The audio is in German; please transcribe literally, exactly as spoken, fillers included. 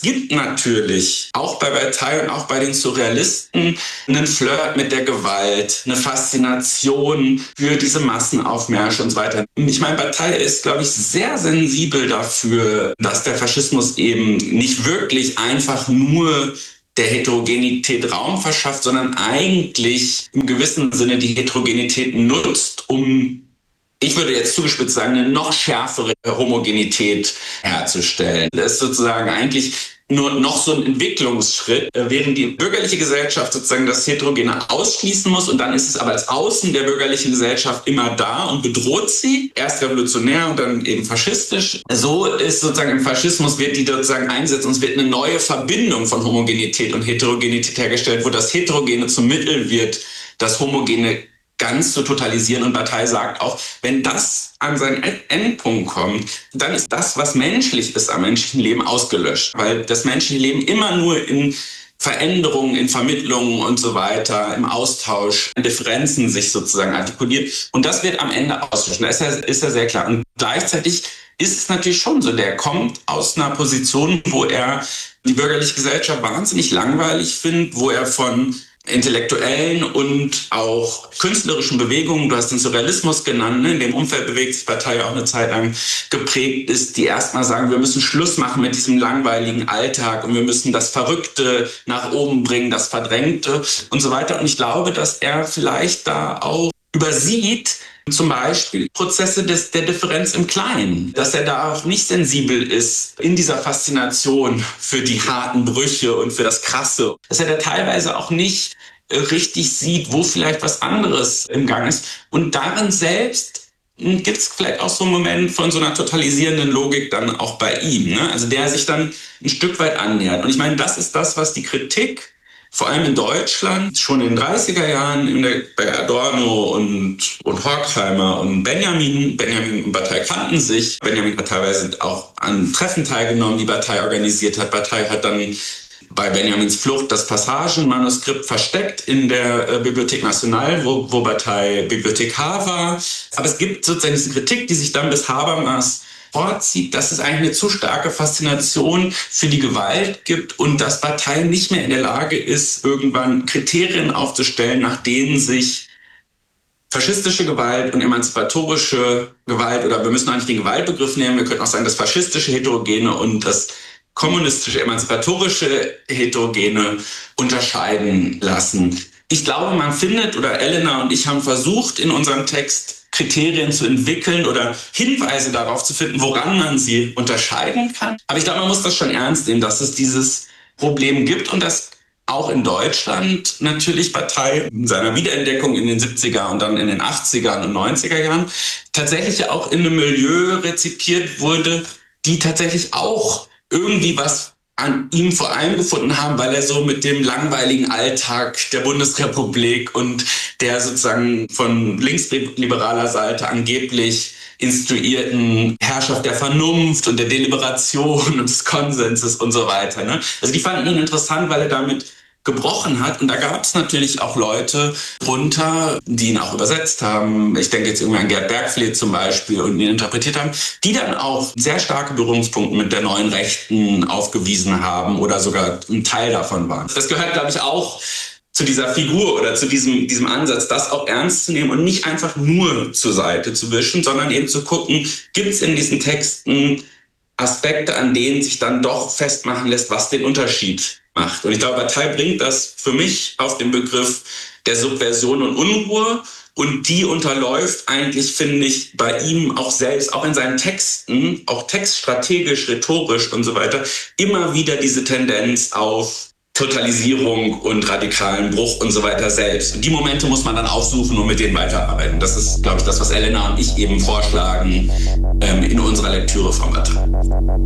gibt natürlich auch bei Bataille und auch bei den Surrealisten einen Flirt mit der Gewalt, eine Faszination für diese Massenaufmärsche und so weiter. Ich meine, Bataille ist, glaube ich, sehr sensibel dafür, dass der Faschismus eben nicht wirklich einfach nur der Heterogenität Raum verschafft, sondern eigentlich im gewissen Sinne die Heterogenität nutzt, um, ich würde jetzt zugespitzt sagen, eine noch schärfere Homogenität herzustellen. Das ist sozusagen eigentlich nur noch so ein Entwicklungsschritt, während die bürgerliche Gesellschaft sozusagen das Heterogene ausschließen muss und dann ist es aber als Außen der bürgerlichen Gesellschaft immer da und bedroht sie. Erst revolutionär und dann eben faschistisch. So ist sozusagen im Faschismus wird die sozusagen eingesetzt und es wird eine neue Verbindung von Homogenität und Heterogenität hergestellt, wo das Heterogene zum Mittel wird, das Homogene ganz zu totalisieren. Und Bataille sagt auch, wenn das an seinen Endpunkt kommt, dann ist das, was menschlich ist am menschlichen Leben, ausgelöscht. Weil das menschliche Leben immer nur in Veränderungen, in Vermittlungen und so weiter, im Austausch, in Differenzen sich sozusagen artikuliert. Und das wird am Ende ausgelöscht. Da ist er, ist er sehr klar. Und gleichzeitig ist es natürlich schon so, der kommt aus einer Position, wo er die bürgerliche Gesellschaft wahnsinnig langweilig findet, wo er von intellektuellen und auch künstlerischen Bewegungen, du hast den Surrealismus genannt, ne? In dem Umfeld bewegt sich Bataille auch eine Zeit lang geprägt ist, die erstmal sagen, wir müssen Schluss machen mit diesem langweiligen Alltag und wir müssen das Verrückte nach oben bringen, das Verdrängte und so weiter. Und ich glaube, dass er vielleicht da auch übersieht, zum Beispiel Prozesse des, der Differenz im Kleinen, dass er da auch nicht sensibel ist in dieser Faszination für die harten Brüche und für das Krasse, dass er da teilweise auch nicht richtig sieht, wo vielleicht was anderes im Gang ist. Und darin selbst gibt es vielleicht auch so einen Moment von so einer totalisierenden Logik dann auch bei ihm, ne? Also der sich dann ein Stück weit annähert. Und ich meine, das ist das, was die Kritik vor allem in Deutschland, schon in den dreißiger Jahren in der, bei Adorno und, und Horkheimer und Benjamin. Benjamin und Bataille kannten sich. Benjamin hat teilweise auch an Treffen teilgenommen, die Bataille organisiert hat. Bataille hat dann bei Benjamins Flucht das Passagenmanuskript versteckt in der äh, Bibliothèque Nationale, wo, wo Bataille Bibliothekar war. Aber es gibt sozusagen diese Kritik, die sich dann bis Habermas vorzieht, dass es eigentlich eine zu starke Faszination für die Gewalt gibt und dass Bataille nicht mehr in der Lage ist, irgendwann Kriterien aufzustellen, nach denen sich faschistische Gewalt und emanzipatorische Gewalt, oder wir müssen eigentlich den Gewaltbegriff nehmen, wir könnten auch sagen, das faschistische Heterogene und das kommunistische emanzipatorische Heterogene unterscheiden lassen. Ich glaube, man findet, oder Elena und ich haben versucht, in unserem Text Kriterien zu entwickeln oder Hinweise darauf zu finden, woran man sie unterscheiden kann. Aber ich glaube, man muss das schon ernst nehmen, dass es dieses Problem gibt und dass auch in Deutschland natürlich Bataille in seiner Wiederentdeckung in den siebziger und dann in den achtziger und neunziger Jahren tatsächlich auch in einem Milieu rezipiert wurde, die tatsächlich auch irgendwie was an ihm vor allem gefunden haben, weil er so mit dem langweiligen Alltag der Bundesrepublik und der sozusagen von linksliberaler Seite angeblich instruierten Herrschaft der Vernunft und der Deliberation und des Konsenses und so weiter, ne? Also die fanden ihn interessant, weil er damit gebrochen hat. Und da gab es natürlich auch Leute drunter, die ihn auch übersetzt haben. Ich denke jetzt irgendwie an Gerd Bergfleth zum Beispiel und ihn interpretiert haben, die dann auch sehr starke Berührungspunkte mit der neuen Rechten aufgewiesen haben oder sogar ein Teil davon waren. Das gehört, glaube ich, auch zu dieser Figur oder zu diesem, diesem Ansatz, das auch ernst zu nehmen und nicht einfach nur zur Seite zu wischen, sondern eben zu gucken, gibt es in diesen Texten Aspekte, an denen sich dann doch festmachen lässt, was den Unterschied macht. Und ich glaube, Bataille bringt das für mich auf den Begriff der Subversion und Unruhe. Und die unterläuft eigentlich, finde ich, bei ihm auch selbst, auch in seinen Texten, auch textstrategisch, rhetorisch und so weiter, immer wieder diese Tendenz auf Totalisierung und radikalen Bruch und so weiter selbst. Und die Momente muss man dann aufsuchen und mit denen weiterarbeiten. Das ist, glaube ich, das, was Elena und ich eben vorschlagen ähm, in unserer Lektüre von Bataille.